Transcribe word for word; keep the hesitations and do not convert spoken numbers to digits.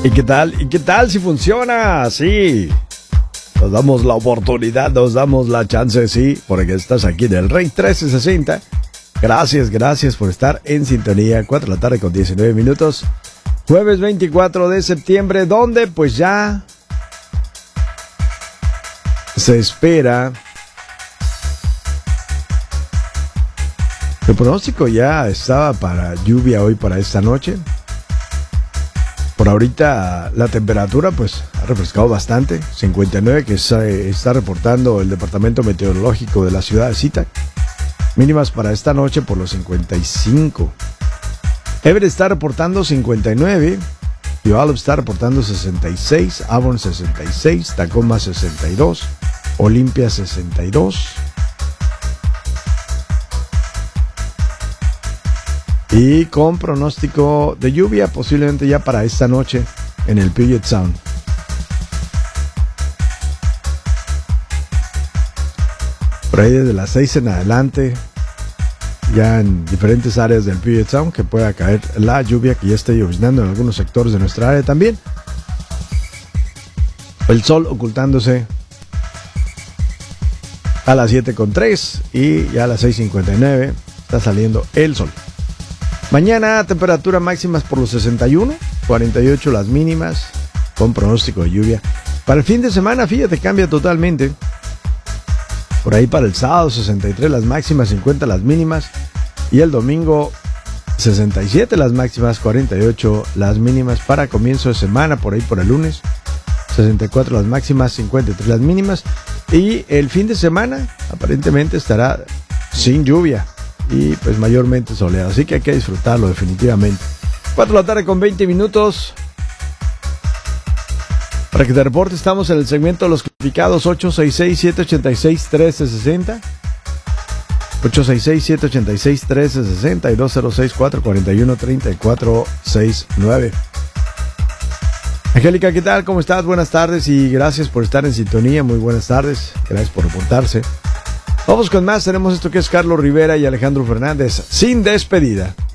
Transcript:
¿Y qué tal? ¿Y qué tal si funciona? Sí. Nos damos la oportunidad, nos damos la chance, sí, porque estás aquí en el Rey trece sesenta. Gracias, gracias por estar en sintonía. cuatro de la tarde con diecinueve minutos. Jueves veinticuatro de septiembre, donde pues ya se espera. El pronóstico ya estaba para lluvia hoy, para esta noche. Por ahorita la temperatura pues ha refrescado bastante. cincuenta y nueve que está, está reportando el Departamento Meteorológico de la ciudad de Zittag. Mínimas para esta noche por los cincuenta y cinco. Everett está reportando cincuenta y nueve. Puyallup está reportando sesenta y seis. Auburn sesenta y seis. Tacoma sesenta y dos. Olympia sesenta y dos. Y con pronóstico de lluvia posiblemente ya para esta noche en el Puget Sound. Por ahí desde las seis en adelante, ya en diferentes áreas del Puget Sound, que pueda caer la lluvia, que ya está lloviznando en algunos sectores de nuestra área también. El sol ocultándose a las siete con tres y ya a las seis cincuenta y nueve está saliendo el sol. Mañana temperatura máximas por los sesenta y uno, cuarenta y ocho las mínimas, con pronóstico de lluvia. Para el fin de semana, fíjate, cambia totalmente. Por ahí para el sábado sesenta y tres las máximas, cincuenta las mínimas. Y el domingo sesenta y siete las máximas, cuarenta y ocho las mínimas. Para comienzo de semana, por ahí por el lunes, sesenta y cuatro las máximas, cincuenta y tres las mínimas. Y el fin de semana aparentemente estará sin lluvia y pues mayormente soleado, así que hay que disfrutarlo definitivamente. cuatro de la tarde con veinte minutos. Para que te reporte, estamos en el segmento de los clasificados. Ocho seis seis, siete ocho seis, uno tres seis cero. ocho seis seis, siete ocho seis, uno tres seis cero y dos cero seis, cuatro cuatro uno, tres cuatro seis nueve. Angélica, ¿qué tal? ¿Cómo estás? Buenas tardes y gracias por estar en sintonía. Muy buenas tardes. Gracias por reportarse. Vamos con más. Tenemos esto que es Carlos Rivera y Alejandro Fernández. Sin despedida.